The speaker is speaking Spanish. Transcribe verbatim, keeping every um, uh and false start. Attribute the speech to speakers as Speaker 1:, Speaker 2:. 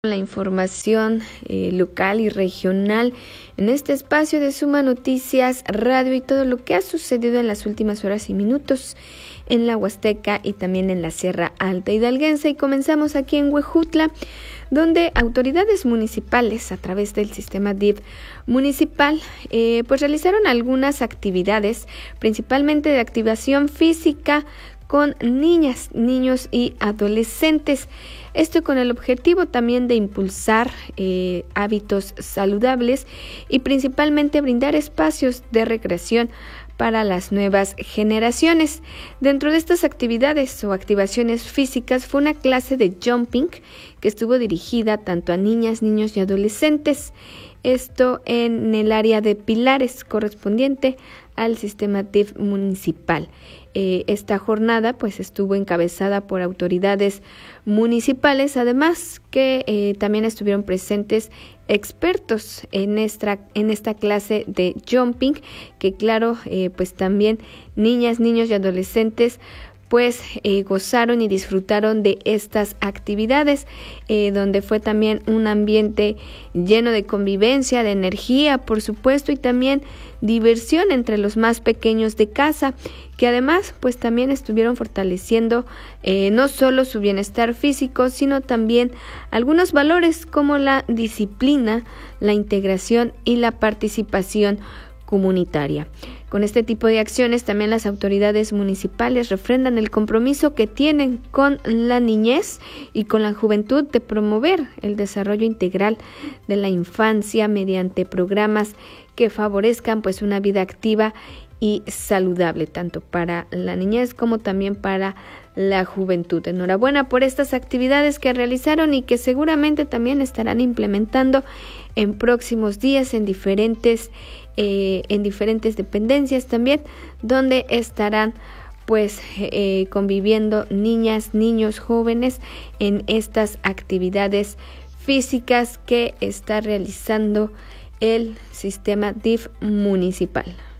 Speaker 1: La información eh, local y regional en este espacio de Suma Noticias Radio y todo lo que ha sucedido en las últimas horas y minutos en la Huasteca y también en la Sierra Alta Hidalguense. Y comenzamos aquí en Huejutla, donde autoridades municipales a través del sistema D I F municipal eh, pues realizaron algunas actividades, principalmente de activación física con niñas, niños y adolescentes. Esto con el objetivo también de impulsar eh, hábitos saludables y principalmente brindar espacios de recreación para las nuevas generaciones. Dentro de estas actividades o activaciones físicas fue una clase de jumping que estuvo dirigida tanto a niñas, niños y adolescentes. Esto en el área de Pilares, correspondiente al sistema D I F municipal. Eh, esta jornada pues estuvo encabezada por autoridades municipales, además que eh, también estuvieron presentes expertos en esta, en esta clase de jumping, que claro, eh, pues también niñas, niños y adolescentes pues eh, gozaron y disfrutaron de estas actividades, eh, donde fue también un ambiente lleno de convivencia, de energía, por supuesto, y también diversión entre los más pequeños de casa, que además pues también estuvieron fortaleciendo eh, no solo su bienestar físico, sino también algunos valores como la disciplina, la integración y la participación comunitaria. Con este tipo de acciones también las autoridades municipales refrendan el compromiso que tienen con la niñez y con la juventud de promover el desarrollo integral de la infancia mediante programas que favorezcan pues una vida activa y saludable, tanto para la niñez como también para la juventud. Enhorabuena por estas actividades que realizaron y que seguramente también estarán implementando en próximos días en diferentes eh, en diferentes dependencias también, donde estarán pues eh, conviviendo niñas, niños, jóvenes en estas actividades físicas que está realizando el sistema D I F municipal.